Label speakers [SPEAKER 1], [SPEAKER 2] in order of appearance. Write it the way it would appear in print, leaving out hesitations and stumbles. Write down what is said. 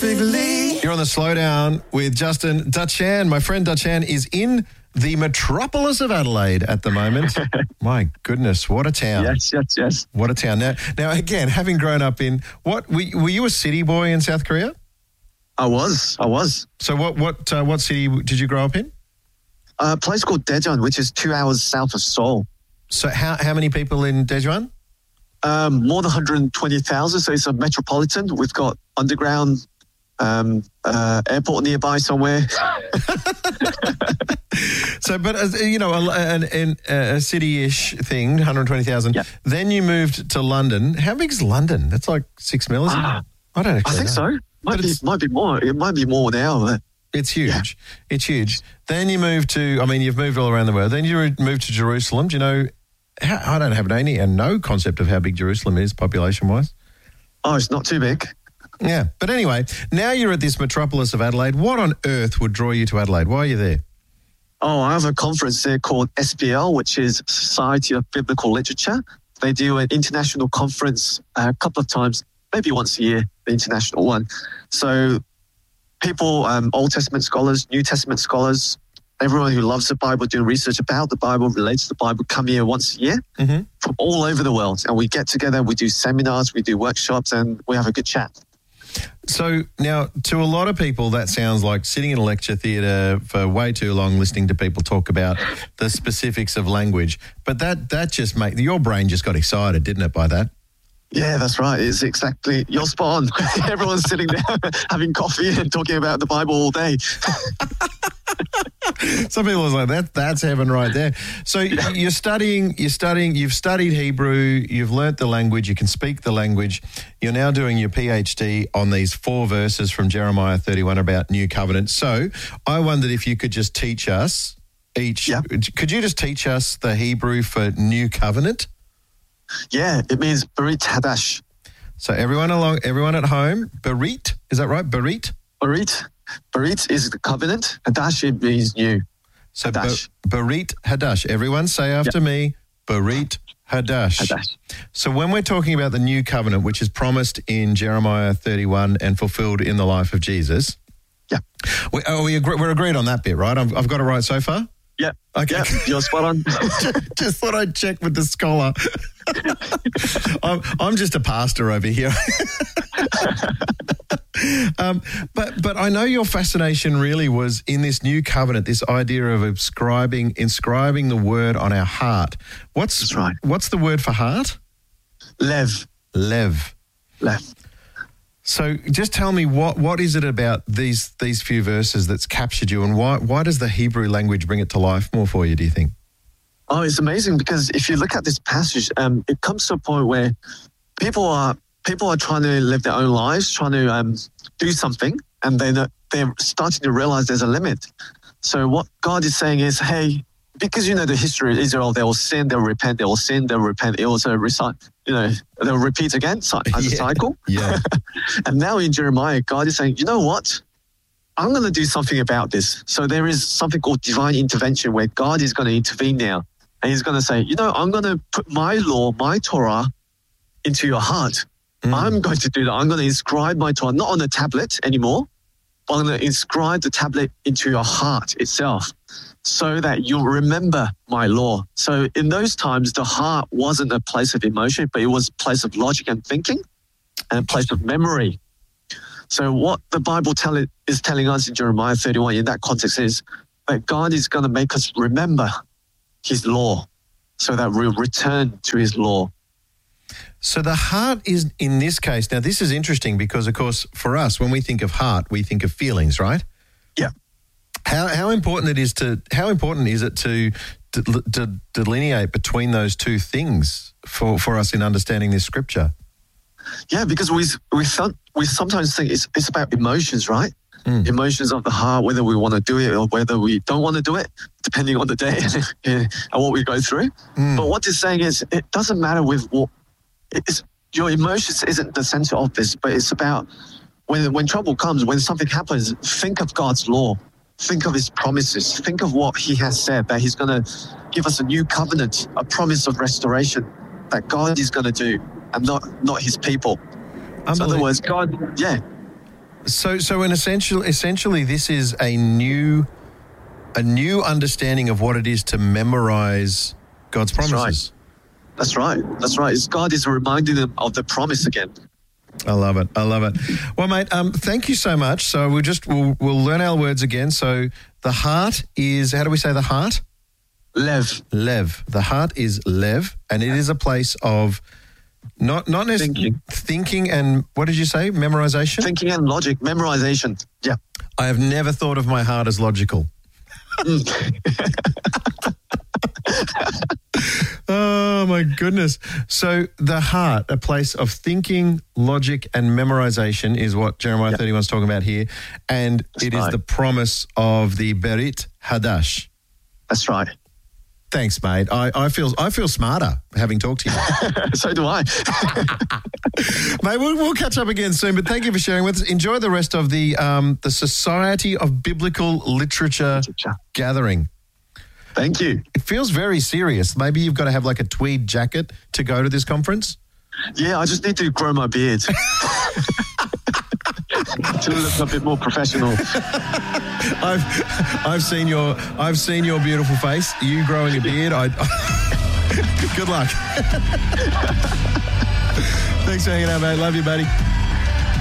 [SPEAKER 1] perfectly.
[SPEAKER 2] You're on the Slowdown with Justin. Dutchan, my friend Dutchan, is in the metropolis of Adelaide at the moment. My goodness, what a town.
[SPEAKER 3] Yes.
[SPEAKER 2] What a town. Now again, having grown up in, were you a city boy in South Korea?
[SPEAKER 3] I was.
[SPEAKER 2] So what city did you grow up in?
[SPEAKER 3] A place called Daejeon, which is 2 hours south of Seoul.
[SPEAKER 2] So how many people in Daejeon?
[SPEAKER 3] More than 120,000. So it's a metropolitan. We've got underground airport nearby somewhere.
[SPEAKER 2] So, but a city-ish thing, 120,000.
[SPEAKER 3] Yeah.
[SPEAKER 2] Then you moved to London. How big is London? That's like 6 million, isn't it? I don't actually
[SPEAKER 3] I think
[SPEAKER 2] know.
[SPEAKER 3] so. Might be more. It might be more now. But
[SPEAKER 2] it's huge. Yeah. It's huge. Then you moved to, you've moved all around the world. Then you moved to Jerusalem. Do you know, I don't have no concept of how big Jerusalem is population-wise.
[SPEAKER 3] Oh, it's not too big.
[SPEAKER 2] Yeah. But anyway, now you're at this metropolis of Adelaide. What on earth would draw you to Adelaide? Why are you there?
[SPEAKER 3] Oh, I have a conference there called SBL, which is Society of Biblical Literature. They do an international conference a couple of times, maybe once a year, the international one. So people, Old Testament scholars, New Testament scholars, everyone who loves the Bible, doing research about the Bible, relates to the Bible, come here once a year from all over the world. And we get together, we do seminars, we do workshops, and we have a good chat.
[SPEAKER 2] So now, to a lot of people, that sounds like sitting in a lecture theatre for way too long, listening to people talk about the specifics of language. But that just your brain just got excited, didn't it, by that?
[SPEAKER 3] Yeah, that's right. It's exactly, you're spot on. Everyone's sitting there having coffee and talking about the Bible all day.
[SPEAKER 2] Some people are like, that's heaven right there. So you've studied Hebrew, you've learnt the language, you can speak the language. You're now doing your PhD on these 4 verses from Jeremiah 31 about New Covenant. So I wondered if you could just teach us could you just teach us the Hebrew for New Covenant?
[SPEAKER 3] Yeah, it means Berit Hadash.
[SPEAKER 2] So everyone at home, Berit, is that right? Berit?
[SPEAKER 3] Berit is the covenant. Hadash, it means new.
[SPEAKER 2] So
[SPEAKER 3] Hadash.
[SPEAKER 2] Berit Hadash. Everyone say after me, Berit Hadash. So when we're talking about the new covenant, which is promised in Jeremiah 31 and fulfilled in the life of Jesus.
[SPEAKER 3] Yeah.
[SPEAKER 2] We're agreed on that bit, right? I've got it right so far?
[SPEAKER 3] Yeah.
[SPEAKER 2] Okay.
[SPEAKER 3] Yeah, you're spot on.
[SPEAKER 2] Just thought I'd check with the scholar. I'm just a pastor over here. But I know your fascination really was in this new covenant, this idea of inscribing the word on our heart.
[SPEAKER 3] That's right.
[SPEAKER 2] What's the word for heart?
[SPEAKER 3] Lev.
[SPEAKER 2] So just tell me what is it about these few verses that's captured you, and why does the Hebrew language bring it to life more for you, do you think?
[SPEAKER 3] Oh, it's amazing because if you look at this passage, it comes to a point where people are trying to live their own lives, trying to do something, and they're starting to realize there's a limit. So what God is saying is, hey, because you know the history of Israel, they will sin, they'll repent, they will sin, they'll repent. It also they'll repeat again as a cycle.
[SPEAKER 2] Yeah.
[SPEAKER 3] And now in Jeremiah, God is saying, you know what? I'm going to do something about this. So there is something called divine intervention where God is going to intervene now. And he's going to say, I'm going to put my law, my Torah into your heart. I'm going to do that. I'm going to inscribe my Torah, not on a tablet anymore, but I'm going to inscribe the tablet into your heart itself so that you'll remember my law. So in those times, the heart wasn't a place of emotion, but it was a place of logic and thinking and a place of memory. So what the Bible is telling us in Jeremiah 31 in that context is that God is going to make us remember his law so that we'll return to his law.
[SPEAKER 2] So the heart is, in this case, now this is interesting because, of course, for us, when we think of heart, we think of feelings, right?
[SPEAKER 3] Yeah.
[SPEAKER 2] How important is it to delineate between those two things for us in understanding this scripture?
[SPEAKER 3] Yeah, because we sometimes think it's about emotions, right? Emotions of the heart, whether we want to do it or whether we don't want to do it, depending on the day and what we go through. But what it's saying is it doesn't matter with what your emotions isn't the center of this, but it's about when trouble comes, when something happens, think of God's law, think of his promises, think of what he has said, that he's going to give us a new covenant, a promise of restoration that God is going to do and not his people. So in other words, God, yeah.
[SPEAKER 2] So essentially, this is a new understanding of what it is to memorize God's promises.
[SPEAKER 3] That's right. God is reminding them of the promise again.
[SPEAKER 2] I love it. Well, mate, thank you so much. So we'll learn our words again. So the heart is, how do we say the heart?
[SPEAKER 3] Lev.
[SPEAKER 2] The heart is lev, and it is a place of not necessarily thinking and, what did you say? Memorization?
[SPEAKER 3] Thinking and logic, memorization. Yeah.
[SPEAKER 2] I have never thought of my heart as logical. Oh, my goodness. So the heart, a place of thinking, logic, and memorization is what Jeremiah 31 is talking about here. And it is the promise of the Berit Hadash.
[SPEAKER 3] That's right.
[SPEAKER 2] Thanks, mate. I feel smarter having talked to you.
[SPEAKER 3] So do I.
[SPEAKER 2] Mate, we'll catch up again soon, but thank you for sharing with us. Enjoy the rest of the Society of Biblical Literature gathering.
[SPEAKER 3] Thank you.
[SPEAKER 2] It feels very serious. Maybe you've got to have like a tweed jacket to go to this conference?
[SPEAKER 3] Yeah, I just need to grow my beard. To look a bit more professional.
[SPEAKER 2] I've seen your beautiful face. You growing a beard. Good luck. Thanks for hanging out, mate. Love you, buddy.